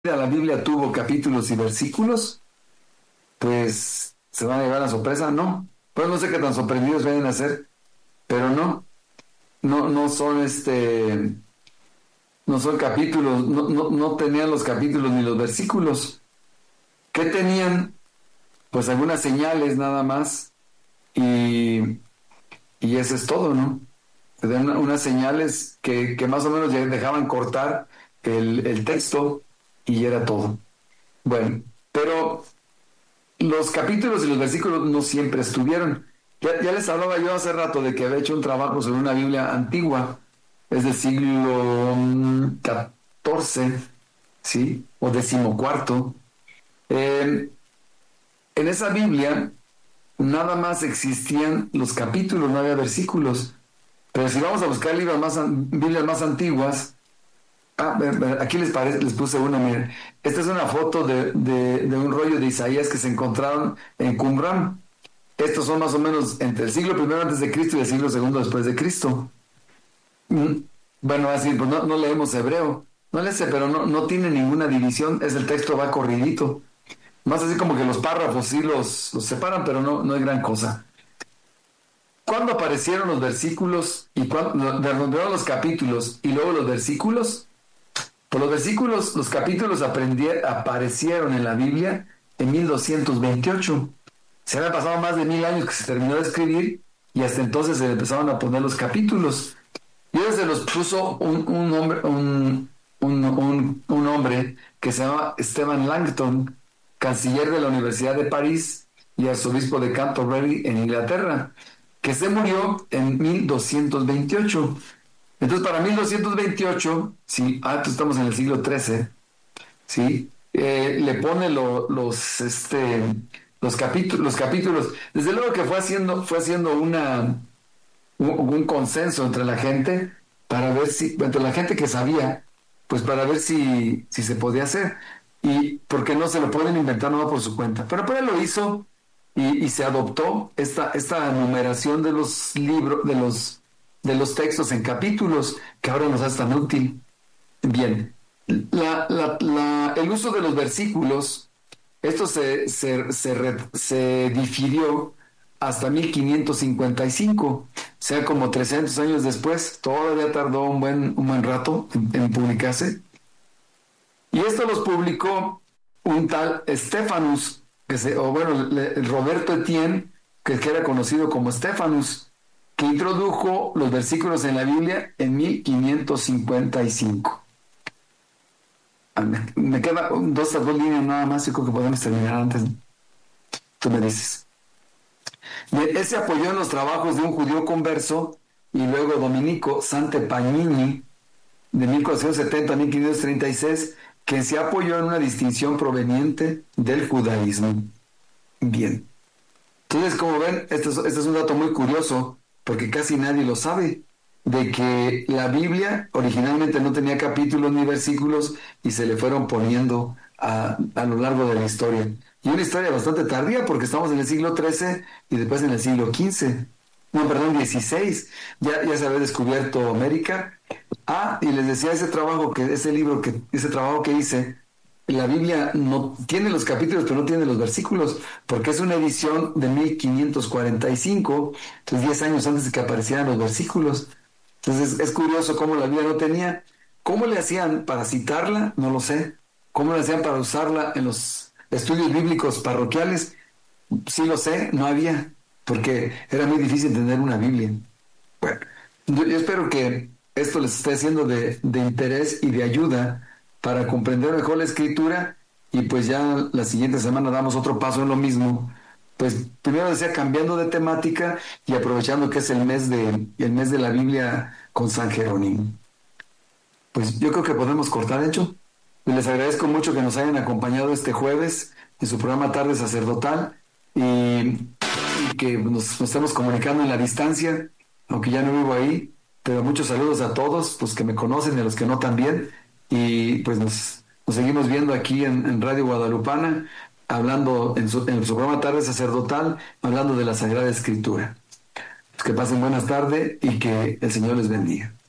la Biblia tuvo capítulos y versículos, pues se van a llevar a sorpresa, ¿no? Pues no sé qué tan sorprendidos vayan a ser, pero no son no son capítulos, no tenían los capítulos ni los versículos. ¿Qué tenían? Pues algunas señales nada más y, y eso es todo, ¿no? Tenían unas señales que más o menos ya dejaban cortar el texto y era todo. Bueno, pero los capítulos y los versículos no siempre estuvieron. Ya les hablaba yo hace rato de que había hecho un trabajo sobre una Biblia antigua, es del siglo XIV, ¿sí? O decimocuarto. Eh, en esa Biblia nada más existían los capítulos, no había versículos. Pero si vamos a buscar Biblias más antiguas, aquí les puse una, miren. Esta es una foto de un rollo de Isaías que se encontraron en Qumran. Estos son más o menos entre el siglo primero antes de Cristo y el siglo segundo después de Cristo. Mm, Bueno, así, pues no leemos hebreo. No le sé, pero no tiene ninguna división. Es el texto va corridito. Más así como que los párrafos sí los separan, pero no hay gran cosa. ¿Cuándo aparecieron los versículos y primero los capítulos y luego los versículos? Pues los versículos, los capítulos aparecieron en la Biblia en 1228. Se habían pasado más de 1000 años que se terminó de escribir y hasta entonces se empezaron a poner los capítulos. Y ellos se los puso un hombre que se llama Stephen Langton, canciller de la Universidad de París y arzobispo de Canterbury en Inglaterra, que se murió en 1228. Entonces, para 1228, sí, pues estamos en el siglo XIII, sí, le pone los capítulos. Desde luego que fue haciendo un consenso entre la gente para ver si, entre la gente que sabía, pues para ver si se podía hacer. Y porque no se lo pueden inventar nada por su cuenta. Pero él lo hizo y se adoptó esta numeración de los libros, de los textos en capítulos, que ahora nos hace tan útil. Bien, el uso de los versículos, esto se difirió hasta 1555, o sea, como 300 años después. Todavía tardó un buen rato en publicarse. Y esto los publicó un tal Stephanus, Roberto Etienne, que era conocido como Stephanus, que introdujo los versículos en la Biblia en 1555. Me queda dos líneas nada más, yo creo que podemos terminar antes. Tú me dices. Él se apoyó en los trabajos de un judío converso y luego dominico, Sante Pagnini, de 1470 a 1536, que se apoyó en una distinción proveniente del judaísmo. Bien. Entonces, como ven, este es un dato muy curioso, porque casi nadie lo sabe, de que la Biblia originalmente no tenía capítulos ni versículos y se le fueron poniendo a lo largo de la historia. Y una historia bastante tardía, porque estamos en el siglo XIII y después en el siglo XV. No, perdón, XVI. Ya se había descubierto América. Y les decía, ese trabajo que hice, la Biblia no tiene los capítulos, pero no tiene los versículos, porque es una edición de 1545, entonces 10 años antes de que aparecieran los versículos. Entonces es curioso cómo la Biblia no tenía. ¿Cómo le hacían para citarla? No lo sé. ¿Cómo le hacían para usarla en los estudios bíblicos parroquiales? Sí lo sé, no había, porque era muy difícil tener una Biblia. Bueno, yo espero que esto les esté siendo de interés y de ayuda para comprender mejor la escritura, y pues ya la siguiente semana damos otro paso en lo mismo. Pues primero decía, cambiando de temática y aprovechando que es el mes de la Biblia con San Jerónimo. Pues yo creo que podemos cortar, hecho. Y les agradezco mucho que nos hayan acompañado este jueves en su programa Tarde Sacerdotal, y que nos estemos comunicando en la distancia, aunque ya no vivo ahí. Pero muchos saludos a todos los que me conocen y a los que no también. Y pues nos seguimos viendo aquí en Radio Guadalupana, hablando en su programa Tarde Sacerdotal, hablando de la Sagrada Escritura. Pues que pasen buenas tardes y que el Señor les bendiga.